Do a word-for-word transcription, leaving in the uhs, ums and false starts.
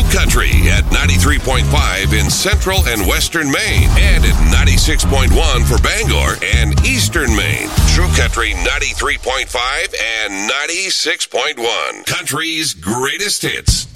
Country at ninety-three point five in Central and Western Maine, and at ninety-six point one for Bangor and Eastern Maine. True Country ninety-three point five and ninety-six point one. Country's greatest hits.